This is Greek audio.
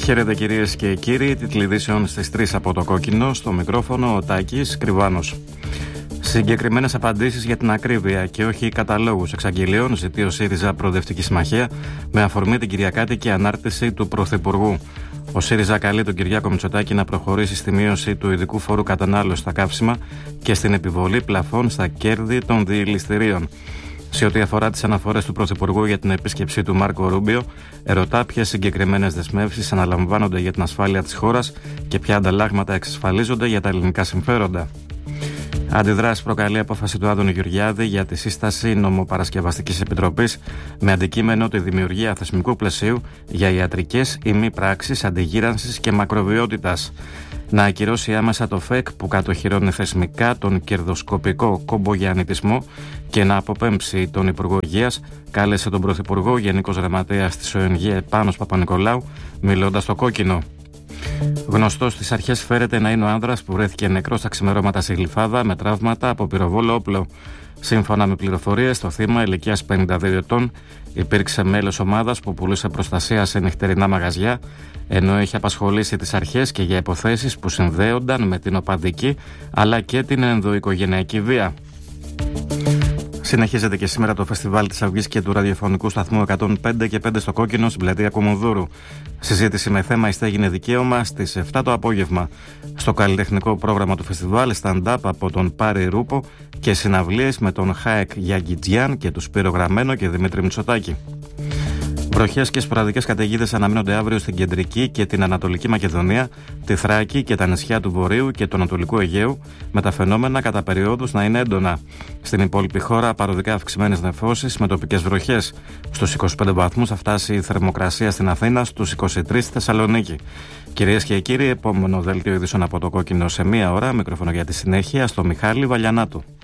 Χαίρετε κυρίες και κύριοι, τίτλοι ειδήσεων στις 3 από το Κόκκινο, στο μικρόφωνο ο Τάκης Κρυβάνος. Συγκεκριμένες απαντήσεις για την ακρίβεια και όχι καταλόγους εξαγγελιών ζητεί ο ΣΥΡΙΖΑ Προοδευτική Συμμαχία με αφορμή την κυριακάτικη ανάρτηση του Πρωθυπουργού. Ο ΣΥΡΙΖΑ καλεί τον Κυριάκο Μητσοτάκη να προχωρήσει στη μείωση του ειδικού φόρου κατανάλωσης στα καύσιμα και στην επιβολή πλαφών στα κέρδη των διελιστηρίων. Σε ό,τι αφορά τις αναφορές του Πρωθυπουργού για την επίσκεψη του Μάρκο Ρούμπιο, ερωτά ποιες συγκεκριμένες δεσμεύσεις αναλαμβάνονται για την ασφάλεια της χώρας και ποια ανταλλάγματα εξασφαλίζονται για τα ελληνικά συμφέροντα. Αντιδράσεις προκαλεί απόφαση του Άδωνη Γεωργιάδη για τη σύσταση νομοπαρασκευαστικής επιτροπής με αντικείμενο τη δημιουργία θεσμικού πλαισίου για ιατρικές ή μη πράξεις αντιγύρανσης και μακροβιότητας. Να ακυρώσει άμεσα το ΦΕΚ που κατοχυρώνει θεσμικά τον κερδοσκοπικό κομπογιαννιτισμό και να αποπέμψει τον Υπουργό Υγείας, κάλεσε τον Πρωθυπουργό Γενικός Γραμματέας της ΟΕΝΓΕ Πάνος Παπα-Νικολάου, μιλώντας στο Κόκκινο. Γνωστός στις αρχές φέρεται να είναι ο άνδρας που βρέθηκε νεκρός στα ξημερώματα στη Γλυφάδα με τραύματα από πυροβόλο όπλο. Σύμφωνα με πληροφορίες, το θύμα ηλικίας 52 ετών υπήρξε μέλος ομάδας που πουλούσε προστασία σε νυχτερινά μαγαζιά, ενώ είχε απασχολήσει τις αρχές και για υποθέσεις που συνδέονταν με την οπαδική αλλά και την ενδοοικογενειακή βία. Συνεχίζεται και σήμερα το φεστιβάλ της Αυγής και του ραδιοφωνικού σταθμού 105 και 5 στο Κόκκινο στην πλατεία Κουμουνδούρου. Συζήτηση με θέμα «Η στέγη είναι δικαίωμα» στις 7 το απόγευμα. Στο καλλιτεχνικό πρόγραμμα του φεστιβάλ, stand-up από τον Πάρη Ρούπο και συναυλίες με τον Χάεκ Γιαγκιτζιάν και του Σπύρο Γραμμένο και Δημήτρη Μητσοτάκη. Βροχές και σποραδικές καταιγίδες αναμένονται αύριο στην κεντρική και την Ανατολική Μακεδονία, τη Θράκη και τα νησιά του Βορείου και του Ανατολικού Αιγαίου, με τα φαινόμενα κατά περιόδους να είναι έντονα. Στην υπόλοιπη χώρα, παροδικά αυξημένες νεφώσεις με τοπικές βροχές. Στους 25 βαθμούς θα φτάσει η θερμοκρασία στην Αθήνα, στους 23 στη Θεσσαλονίκη. Κυρίες και κύριοι, επόμενο δελτίο ειδήσεων από το Κόκκινο σε 1 ώρα. Μικρόφωνο για τη συνέχεια στο Μιχάλη Βαλιανάτου.